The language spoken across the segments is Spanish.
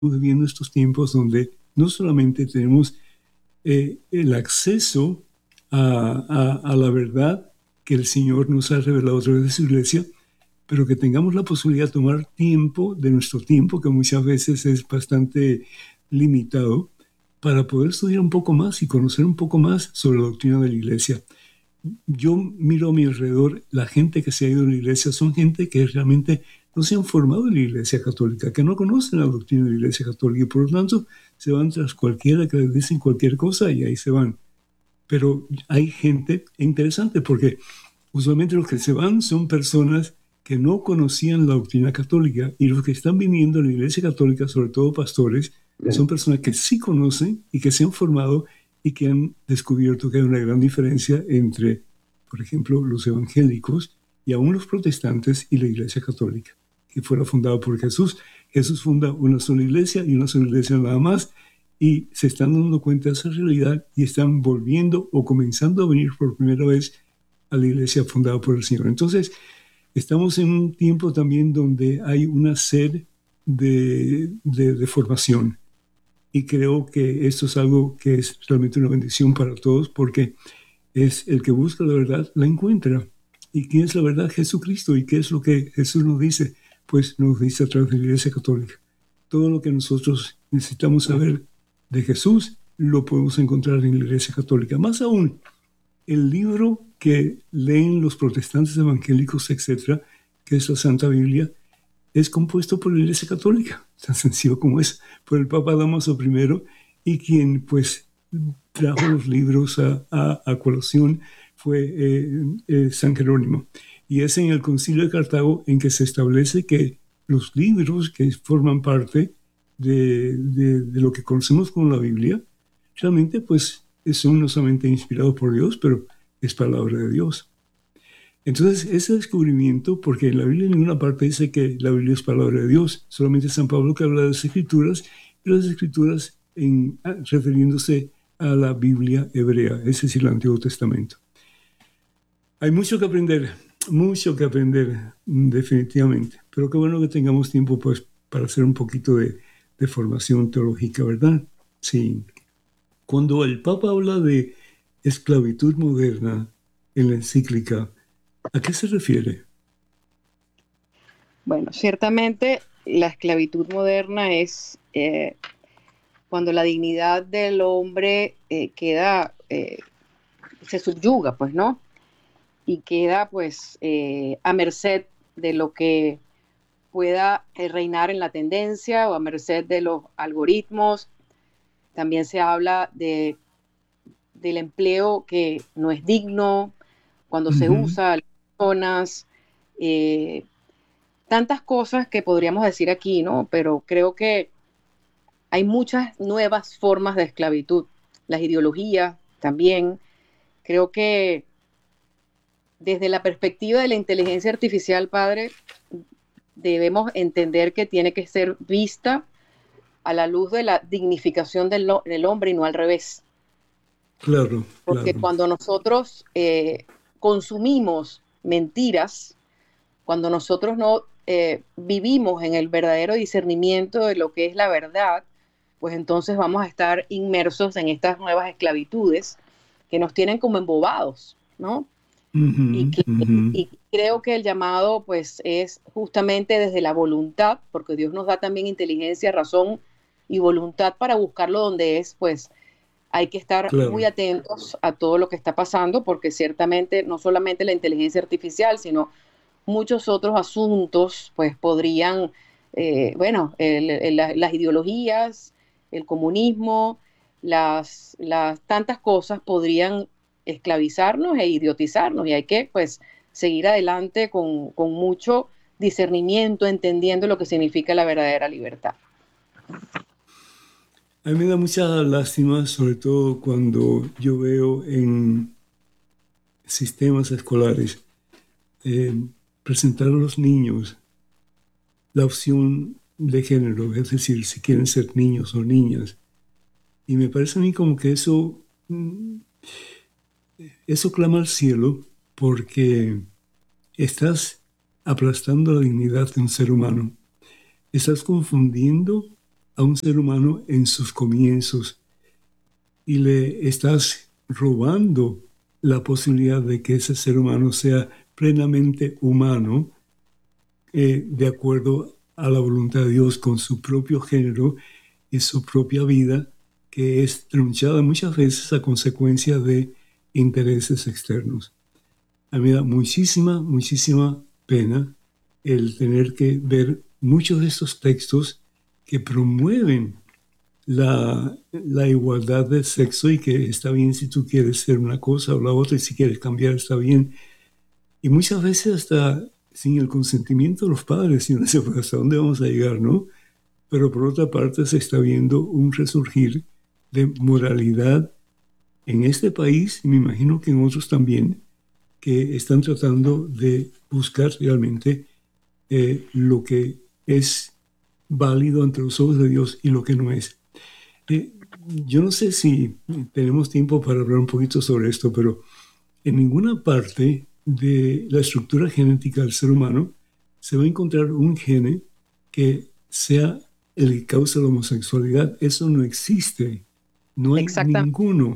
viviendo estos tiempos donde no solamente tenemos el acceso a la verdad que el Señor nos ha revelado a través de su iglesia, pero que tengamos la posibilidad de tomar tiempo de nuestro tiempo, que muchas veces es bastante limitado, para poder estudiar un poco más y conocer un poco más sobre la doctrina de la iglesia. Yo miro a mi alrededor, la gente que se ha ido a la iglesia son gente que realmente no se han formado en la iglesia católica, que no conocen la doctrina de la iglesia católica y por lo tanto se van tras cualquiera que les dicen cualquier cosa y ahí se van. Pero hay gente interesante porque usualmente los que se van son personas que no conocían la doctrina católica y los que están viniendo a la iglesia católica, sobre todo pastores, son personas que sí conocen y que se han formado y que han descubierto que hay una gran diferencia entre, por ejemplo, los evangélicos y aún los protestantes y la iglesia católica, que fuera fundada por Jesús. Jesús funda una sola iglesia y una sola iglesia nada más, y se están dando cuenta de esa realidad y están volviendo o comenzando a venir por primera vez a la iglesia fundada por el Señor. Entonces, estamos en un tiempo también donde hay una sed de formación. Y creo que esto es algo que es realmente una bendición para todos, porque es el que busca la verdad, la encuentra. ¿Y quién es la verdad? Jesucristo. ¿Y qué es lo que Jesús nos dice? Pues nos dice a través de la Iglesia Católica. Todo lo que nosotros necesitamos saber de Jesús lo podemos encontrar en la Iglesia Católica. Más aún, el libro que leen los protestantes evangélicos, etcétera, que es la Santa Biblia, es compuesto por la Iglesia Católica, tan sencillo como es, por el Papa Dámaso I, y quien pues trajo los libros a colación fue San Jerónimo. Y es en el Concilio de Cartago en que se establece que los libros que forman parte de lo que conocemos como la Biblia, realmente pues son no solamente inspirados por Dios, pero es palabra de Dios. Entonces, ese descubrimiento, porque en la Biblia en ninguna parte dice que la Biblia es palabra de Dios, solamente San Pablo que habla de las Escrituras, y las Escrituras refiriéndose a la Biblia hebrea, es decir, el Antiguo Testamento. Hay mucho que aprender, definitivamente, pero qué bueno que tengamos tiempo pues, para hacer un poquito de formación teológica, ¿verdad? Sí. Cuando el Papa habla de esclavitud moderna en la encíclica, ¿a qué se refiere? Bueno, ciertamente la esclavitud moderna es cuando la dignidad del hombre se subyuga, pues, ¿no? Y queda, pues, a merced de lo que pueda reinar en la tendencia o a merced de los algoritmos. También se habla del empleo que no es digno, cuando se usa a las personas, eh, tantas cosas que podríamos decir aquí, ¿no? Pero creo que hay muchas nuevas formas de esclavitud. Las ideologías también. Creo que desde la perspectiva de la inteligencia artificial, padre, debemos entender que tiene que ser vista a la luz de la dignificación del hombre y no al revés. Claro, Porque claro. cuando nosotros consumimos mentiras, cuando nosotros no vivimos en el verdadero discernimiento de lo que es la verdad, pues entonces vamos a estar inmersos en estas nuevas esclavitudes que nos tienen como embobados, ¿no? Y creo que el llamado pues es justamente desde la voluntad, porque Dios nos da también inteligencia, razón y voluntad para buscarlo donde es, pues hay que estar muy Claro. atentos a todo lo que está pasando, porque ciertamente no solamente la inteligencia artificial, sino muchos otros asuntos, pues podrían, las ideologías, el comunismo, las tantas cosas podrían esclavizarnos e idiotizarnos y hay que, pues, seguir adelante con mucho discernimiento, entendiendo lo que significa la verdadera libertad. A mí me da mucha lástima, sobre todo cuando yo veo en sistemas escolares eh, presentar a los niños la opción de género, es decir, si quieren ser niños o niñas. Y me parece a mí como que eso clama al cielo porque estás aplastando la dignidad de un ser humano. Estás confundiendo a un ser humano en sus comienzos y le estás robando la posibilidad de que ese ser humano sea plenamente humano, de acuerdo a la voluntad de Dios, con su propio género y su propia vida, que es trunchada muchas veces a consecuencia de intereses externos. A mí me da muchísima, muchísima pena el tener que ver muchos de estos textos que promueven la igualdad de sexo, y que está bien si tú quieres ser una cosa o la otra, y si quieres cambiar está bien. Y muchas veces hasta sin el consentimiento de los padres, y no sé hasta dónde vamos a llegar, ¿no? Pero por otra parte se está viendo un resurgir de moralidad en este país, y me imagino que en otros también, que están tratando de buscar realmente lo que es válido ante los ojos de Dios y lo que no es. Eh, yo no sé si tenemos tiempo para hablar un poquito sobre esto, pero en ninguna parte de la estructura genética del ser humano se va a encontrar un gene que sea el que causa la homosexualidad. Eso no existe. No hay Exactamente. ninguno.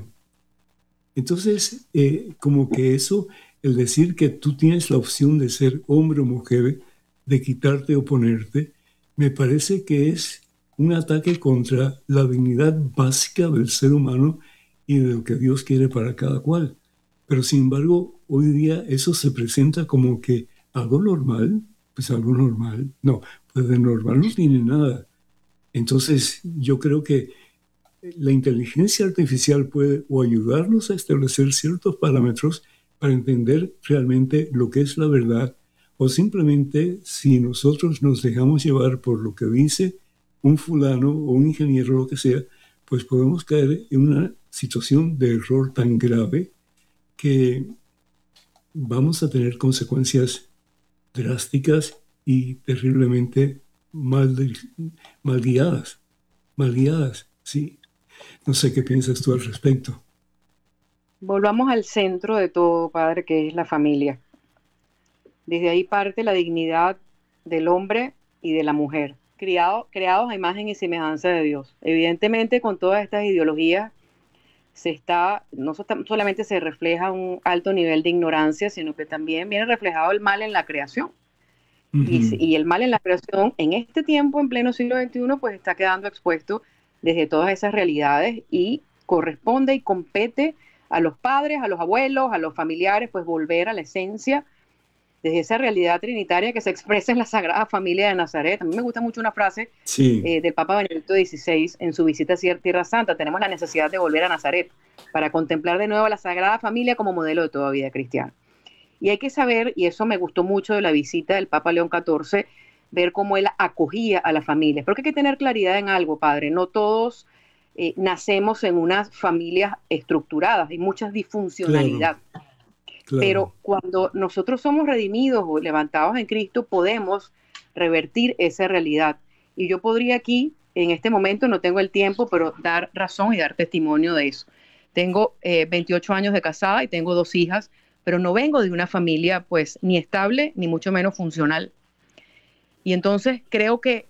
Entonces, como que eso, el decir que tú tienes la opción de ser hombre o mujer, de quitarte o ponerte, me parece que es un ataque contra la dignidad básica del ser humano y de lo que Dios quiere para cada cual. Pero sin embargo, hoy día eso se presenta como que algo normal, pues algo normal. No, pues de normal no tiene nada. Entonces, yo creo que la inteligencia artificial puede o ayudarnos a establecer ciertos parámetros para entender realmente lo que es la verdad, o simplemente, si nosotros nos dejamos llevar por lo que dice un fulano o un ingeniero o lo que sea, pues podemos caer en una situación de error tan grave que vamos a tener consecuencias drásticas y terriblemente mal, mal guiadas, mal guiadas, sí. No sé qué piensas tú al respecto. Volvamos al centro de todo, padre, que es la familia. Desde ahí parte la dignidad del hombre y de la mujer, creados a imagen y semejanza de Dios. Evidentemente, con todas estas ideologías no solamente se refleja un alto nivel de ignorancia, sino que también viene reflejado el mal en la creación. Ujú. Y el mal en la creación en este tiempo, en pleno siglo XXI, pues está quedando expuesto desde todas esas realidades, y corresponde y compete a los padres, a los abuelos, a los familiares, pues volver a la esencia desde esa realidad trinitaria que se expresa en la Sagrada Familia de Nazaret. A mí me gusta mucho una frase Sí, del Papa Benedicto XVI en su visita a Tierra Santa: tenemos la necesidad de volver a Nazaret para contemplar de nuevo a la Sagrada Familia como modelo de toda vida cristiana. Y hay que saber, y eso me gustó mucho de la visita del Papa León XIV, ver cómo él acogía a las familias. Porque hay que tener claridad en algo, padre. No todos nacemos en unas familias estructuradas, hay mucha claro, disfuncionalidad. claro. Pero cuando nosotros somos redimidos o levantados en Cristo, podemos revertir esa realidad. Y yo podría aquí, en este momento, no tengo el tiempo, pero dar razón y dar testimonio de eso. Tengo 28 años de casada y tengo 2 hijas, pero no vengo de una familia pues ni estable ni mucho menos funcional. Y entonces creo que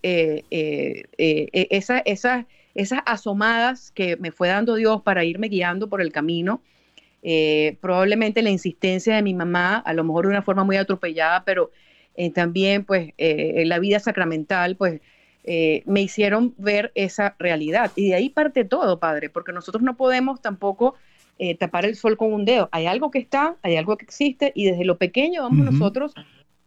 esas asomadas que me fue dando Dios para irme guiando por el camino, probablemente la insistencia de mi mamá, a lo mejor de una forma muy atropellada, pero también pues en la vida sacramental, pues me hicieron ver esa realidad. Y de ahí parte todo, padre, porque nosotros no podemos tampoco tapar el sol con un dedo. Hay algo que está, hay algo que existe, y desde lo pequeño vamos Ujú. nosotros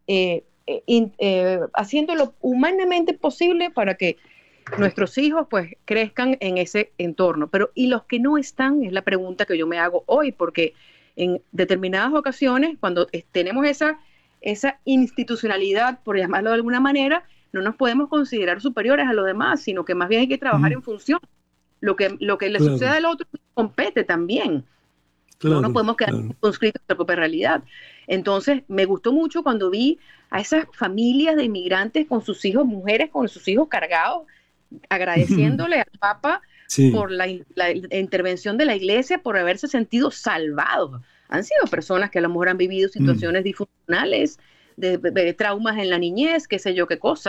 haciendo lo humanamente posible para que nuestros hijos pues crezcan en ese entorno. Pero ¿y los que no están? Es la pregunta que yo me hago hoy, porque en determinadas ocasiones, cuando tenemos esa institucionalidad, por llamarlo de alguna manera, no nos podemos considerar superiores a los demás, sino que más bien hay que trabajar Ujú. en función. Lo que le sucede Claro, al otro compete también. No nos claro, podemos quedar claro. conscritos a nuestra propia realidad. Entonces, me gustó mucho cuando vi a esas familias de inmigrantes con sus hijos, mujeres con sus hijos cargados, agradeciéndole al Papa Sí. por la intervención de la Iglesia, por haberse sentido salvados. Han sido personas que a lo mejor han vivido Mm. situaciones disfuncionales, de traumas en la niñez, qué sé yo qué cosa,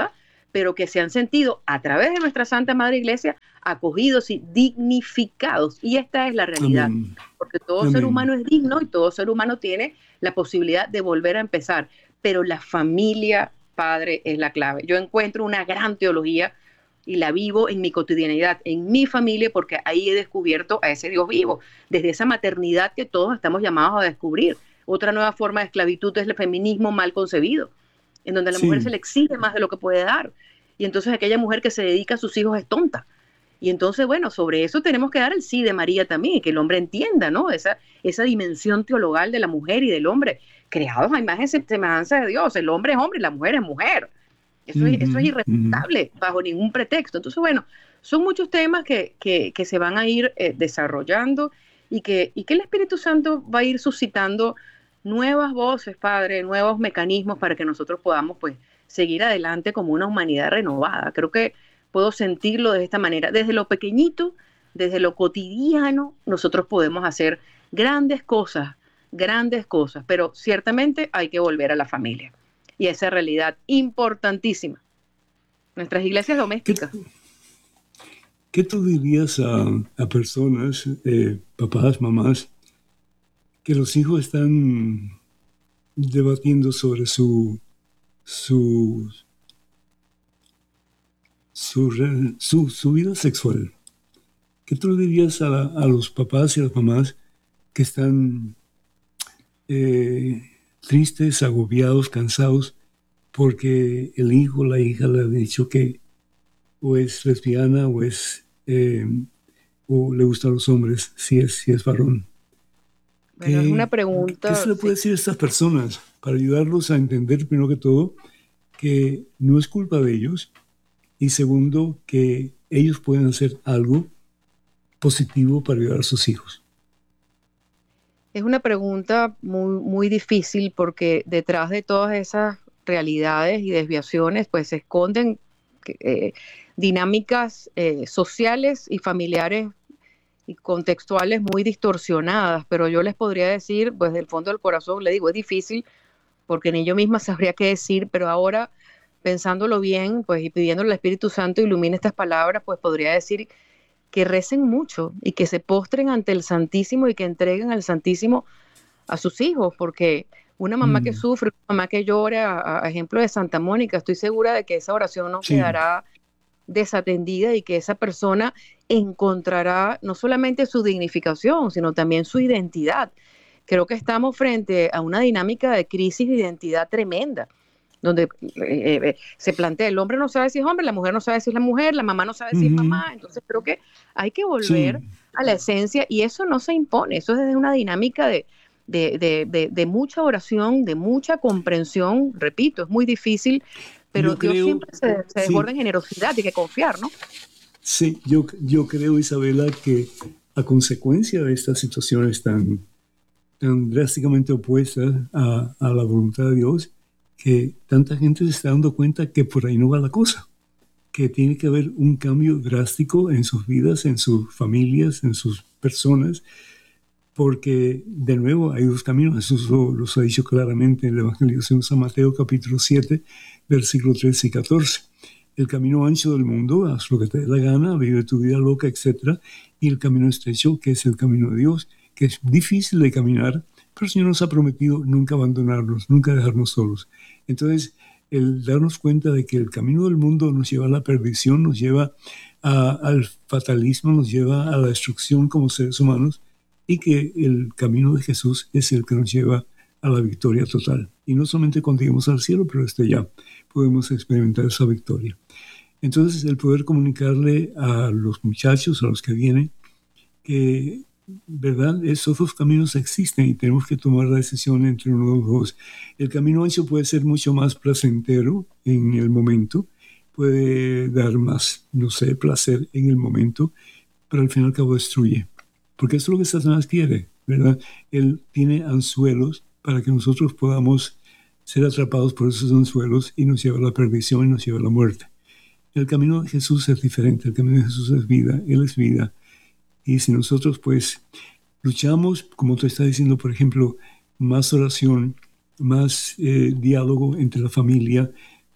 pero que se han sentido a través de nuestra Santa Madre Iglesia acogidos y dignificados. Y esta es la realidad, Amén. porque todo ser Amén. humano es digno y todo ser humano tiene la posibilidad de volver a empezar, pero la familia, padre, es la clave. Yo encuentro una gran teología y la vivo en mi cotidianidad, en mi familia, porque ahí he descubierto a ese Dios vivo, desde esa maternidad que todos estamos llamados a descubrir. Otra nueva forma de esclavitud es el feminismo mal concebido, en donde a la mujer se Sí. le exige más de lo que puede dar. Y entonces aquella mujer que se dedica a sus hijos es tonta. Y entonces, bueno, sobre eso tenemos que dar el sí de María también, y que el hombre entienda, ¿no? Esa dimensión teologal de la mujer y del hombre, creados a imagen y semejanza de Dios. El hombre es hombre y la mujer es mujer. Eso es Ujú, ujú. irrefutable bajo ningún pretexto. Entonces, bueno, son muchos temas que se van a ir desarrollando y que el Espíritu Santo va a ir suscitando nuevas voces, Padre, nuevos mecanismos para que nosotros podamos, pues, seguir adelante como una humanidad renovada. Creo que puedo sentirlo de esta manera. Desde lo pequeñito, desde lo cotidiano, nosotros podemos hacer grandes cosas, pero ciertamente hay que volver a la familia y esa realidad importantísima. Nuestras iglesias ¿Qué, domésticas. qué tú dirías a personas, papás, mamás, que los hijos están debatiendo sobre su, su vida sexual? ¿Qué tú dirías a los papás y a las mamás que están tristes, agobiados, cansados, porque el hijo o la hija le ha dicho que o es lesbiana o le gustan los hombres, si es varón? Bueno, es una ¿Qué se pregunta, le puede sí. decir a estas personas para ayudarlos a entender, primero que todo, que no es culpa de ellos, y segundo, que ellos pueden hacer algo positivo para ayudar a sus hijos? Es una pregunta muy, muy difícil porque detrás de todas esas realidades y desviaciones, pues se esconden eh, dinámicas sociales y familiares y contextuales muy distorsionadas, pero yo les podría decir, pues del fondo del corazón, le digo, es difícil porque ni yo misma sabría qué decir, pero ahora pensándolo bien, pues y pidiéndole al Espíritu Santo ilumine estas palabras, pues podría decir que recen mucho y que se postren ante el Santísimo y que entreguen al Santísimo a sus hijos, porque una mamá que Mm, sufre, una mamá que llora, a ejemplo de Santa Mónica, estoy segura de que esa oración no sí, quedará desatendida y que esa persona encontrará no solamente su dignificación, sino también su identidad. Creo que estamos frente a una dinámica de crisis de identidad tremenda, donde se plantea el hombre no sabe si es hombre, la mujer no sabe si es la mujer, la mamá no sabe si es ujú, mamá. Entonces creo que hay que volver sí. a la esencia y eso no se impone, eso es desde una dinámica de mucha oración, de mucha comprensión. Repito, es muy difícil, pero Yo Dios creo, siempre se desborda sí, en generosidad, hay que confiar, ¿no? sí, yo creo, Isabela, que a consecuencia de estas situaciones tan drásticamente opuestas a la voluntad de Dios, que tanta gente se está dando cuenta que por ahí no va la cosa, que tiene que haber un cambio drástico en sus vidas, en sus familias, en sus personas, porque de nuevo hay dos caminos. Jesús los ha dicho claramente en el Evangelio según San Mateo capítulo 7, versículos 13 y 14. El camino ancho del mundo, haz lo que te dé la gana, vive tu vida loca, etc. Y el camino estrecho, que es el camino de Dios, que es difícil de caminar, pero el Señor nos ha prometido nunca abandonarnos, nunca dejarnos solos. Entonces, el darnos cuenta de que el camino del mundo nos lleva a la perdición, nos lleva al fatalismo, nos lleva a la destrucción como seres humanos, y que el camino de Jesús es el que nos lleva a la victoria total. Y no solamente cuando lleguemos al cielo, pero desde ya podemos experimentar esa victoria. Entonces, el poder comunicarle a los muchachos, a los que vienen, que, ¿verdad? Esos dos caminos existen y tenemos que tomar la decisión entre uno de los dos. El camino ancho puede ser mucho más placentero en el momento, puede dar más, no sé, placer en el momento, pero al fin y al cabo destruye. Porque eso es lo que Satanás quiere, ¿verdad? Él tiene anzuelos para que nosotros podamos ser atrapados por esos anzuelos y nos lleva a la perdición y nos lleva a la muerte. El camino de Jesús es diferente, el camino de Jesús es vida, Él es vida. Y si nosotros pues luchamos, como tú estás diciendo, por ejemplo, más oración, más diálogo entre la familia,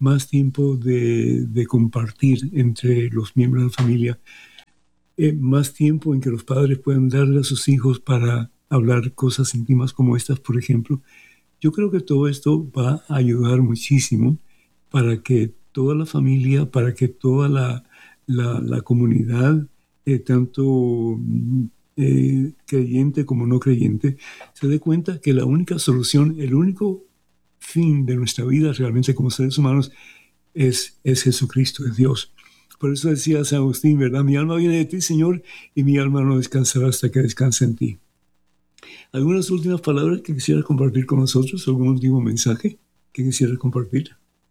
más tiempo de compartir entre los miembros de la familia, más tiempo en que los padres puedan darle a sus hijos para hablar cosas íntimas como estas, por ejemplo. Yo creo que todo esto va a ayudar muchísimo para que toda la familia, para que toda la comunidad, tanto creyente como no creyente, se dé cuenta que la única solución, el único fin de nuestra vida realmente como seres humanos es Jesucristo, es Dios. Por eso decía San Agustín, ¿verdad? Mi alma viene de ti, Señor, y mi alma no descansará hasta que descanse en ti. ¿Algunas últimas palabras que quisieras compartir con nosotros? ¿Algún último mensaje que quisieras compartir?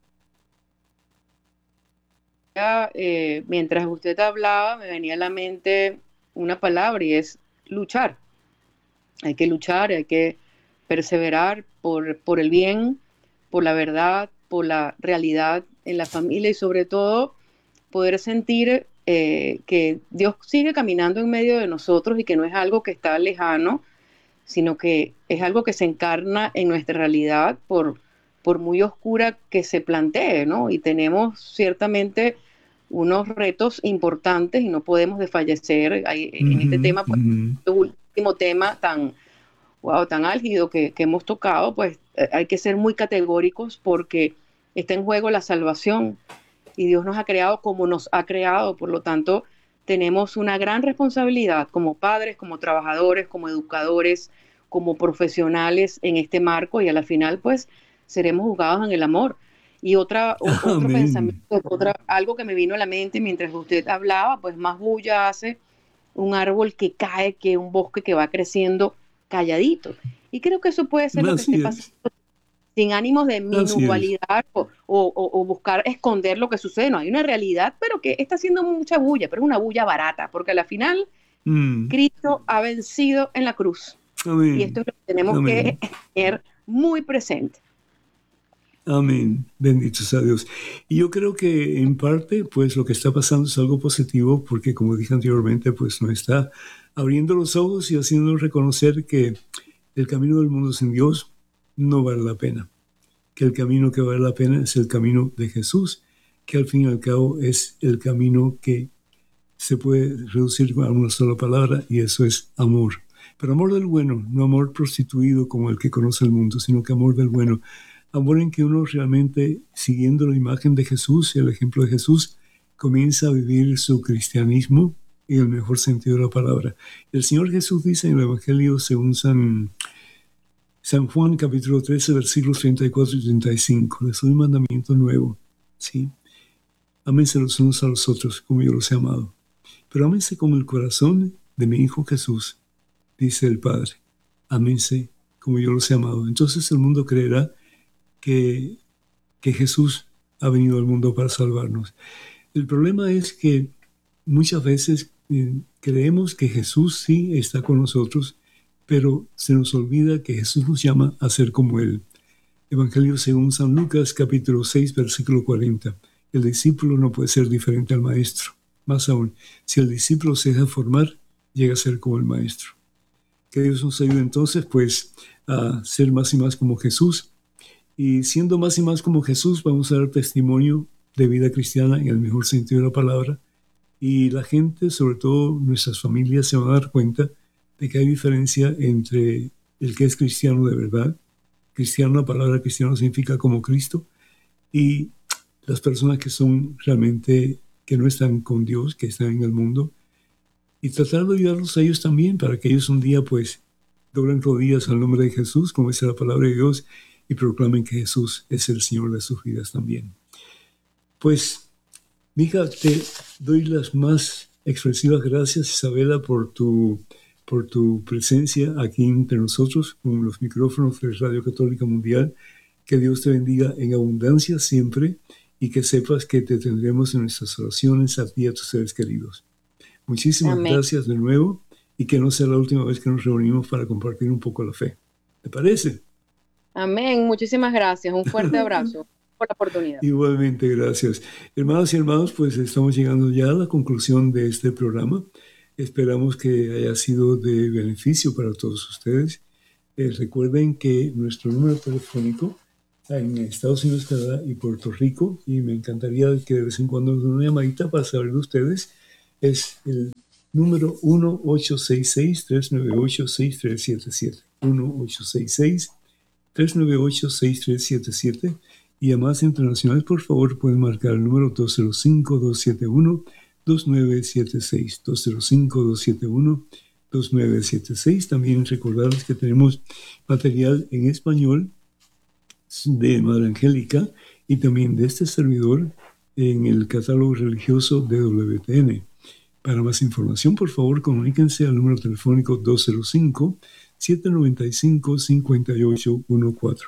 Mientras usted hablaba, me venía a la mente una palabra y es luchar. Hay que luchar, hay que perseverar por el bien, por la verdad, por la realidad en la familia y sobre todo poder sentir que Dios sigue caminando en medio de nosotros y que no es algo que está lejano, sino que es algo que se encarna en nuestra realidad por muy oscura que se plantee, ¿no? Y tenemos ciertamente unos retos importantes y no podemos desfallecer. En este tema, pues, este último tema tan álgido que hemos tocado, pues hay que ser muy categóricos porque está en juego la salvación y Dios nos ha creado como nos ha creado, por lo tanto tenemos una gran responsabilidad como padres, como trabajadores, como educadores, como profesionales en este marco y a la final pues seremos juzgados en el amor. Y otro pensamiento, algo que me vino a la mente mientras usted hablaba, pues más bulla hace un árbol que cae que un bosque que va creciendo calladito. Y creo que eso puede ser lo que esté pasando sin ánimos de minualidad o buscar esconder lo que sucede. No, hay una realidad, pero que está haciendo mucha bulla, pero es una bulla barata, porque al final Cristo ha vencido en la cruz. Amén. Y esto es lo que tenemos que tener muy presente. Amén, bendito sea Dios. Y yo creo que en parte, pues lo que está pasando es algo positivo, porque como dije anteriormente, pues nos está abriendo los ojos y haciéndonos reconocer que el camino del mundo sin Dios no vale la pena, que el camino que vale la pena es el camino de Jesús, que al fin y al cabo es el camino que se puede reducir a una sola palabra, y eso es amor. Pero amor del bueno, no amor prostituido como el que conoce el mundo, sino que amor del bueno. Amor en que uno realmente, siguiendo la imagen de Jesús y el ejemplo de Jesús, comienza a vivir su cristianismo en el mejor sentido de la palabra. El Señor Jesús dice en el Evangelio según San Juan, capítulo 13, versículos 34 y 35, les doy un mandamiento nuevo, ¿sí? Ámense los unos a los otros como yo los he amado. Pero ámense con el corazón de mi Hijo Jesús, dice el Padre. Ámense como yo los he amado. Entonces el mundo creerá que Jesús ha venido al mundo para salvarnos. El problema es que muchas veces creemos que Jesús sí está con nosotros, pero se nos olvida que Jesús nos llama a ser como Él. Evangelio según San Lucas, capítulo 6, versículo 40. El discípulo no puede ser diferente al maestro. Más aún, si el discípulo se deja formar, llega a ser como el maestro. Que Dios nos ayude entonces, pues, a ser más y más como Jesús. Y siendo más y más como Jesús, vamos a dar testimonio de vida cristiana en el mejor sentido de la palabra. Y la gente, sobre todo nuestras familias, se van a dar cuenta de que hay diferencia entre el que es cristiano de verdad. Cristiano, la palabra cristiano significa como Cristo. Y las personas que son realmente, que no están con Dios, que están en el mundo. Y tratar de ayudarlos a ellos también, para que ellos un día, pues, doblen rodillas al nombre de Jesús, como dice la palabra de Dios, y proclamen que Jesús es el Señor de sus vidas también. Pues, mija, te doy las más expresivas gracias, Isabela, por tu presencia aquí entre nosotros con los micrófonos de Radio Católica Mundial. Que Dios te bendiga en abundancia siempre y que sepas que te tendremos en nuestras oraciones a ti y a tus seres queridos. Muchísimas gracias de nuevo y que no sea la última vez que nos reunimos para compartir un poco la fe. ¿Te parece? Amén. Muchísimas gracias. Un fuerte abrazo por la oportunidad. Igualmente, gracias. Hermanas y hermanos, pues estamos llegando ya a la conclusión de este programa. Esperamos que haya sido de beneficio para todos ustedes. Recuerden que nuestro número telefónico en Estados Unidos, Canadá y Puerto Rico, y me encantaría que de vez en cuando nos den una llamadita para saber de ustedes. Es el número 1-866-398-6377. 1-866-398-6377. Y llamadas internacionales, por favor, pueden marcar el número 205-271-2976. 205-271-2976. También recordarles que tenemos material en español de Madre Angélica y también de este servidor en el catálogo religioso de WTN. Para más información, por favor, comuníquense al número telefónico 205-795-5814.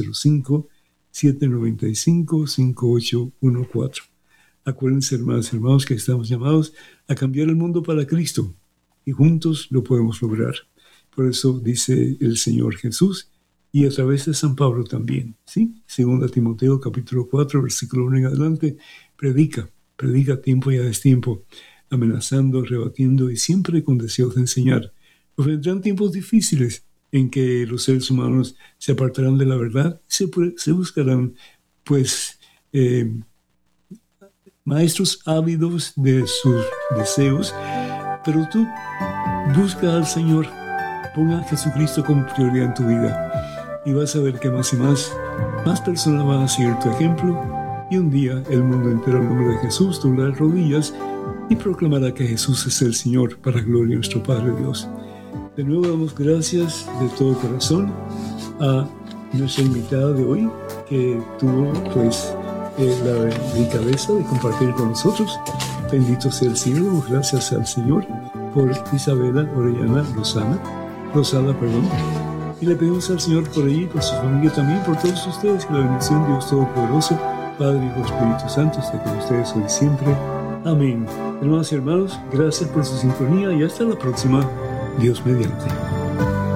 205-795-5814. Acuérdense, hermanas y hermanos, que estamos llamados a cambiar el mundo para Cristo y juntos lo podemos lograr. Por eso dice el Señor Jesús, y a través de San Pablo también, ¿sí? 2 Timoteo capítulo 4, versículo 1 en adelante, predica a tiempo y a destiempo, amenazando, rebatiendo y siempre con deseos de enseñar. Pues vendrán tiempos difíciles en que los seres humanos se apartarán de la verdad, se buscarán, pues, maestros ávidos de sus deseos, pero tú busca al Señor, ponga a Jesucristo como prioridad en tu vida. Y vas a ver que más y más personas van a seguir tu ejemplo, y un día el mundo entero en nombre de Jesús doblará rodillas y proclamará que Jesús es el Señor, para gloria de nuestro Padre Dios. De nuevo damos gracias de todo corazón a nuestra invitada de hoy, que tuvo pues la delicadeza de compartir con nosotros. Bendito sea el cielo, gracias al Señor por Isabela Orellana Rosada. Y le pedimos al Señor por ella y por su familia también, por todos ustedes, que la bendición de Dios Todopoderoso, Padre, Hijo, Espíritu Santo, esté con ustedes hoy y siempre. Amén. Hermanos y hermanos, gracias por su sintonía y hasta la próxima, Dios mediante.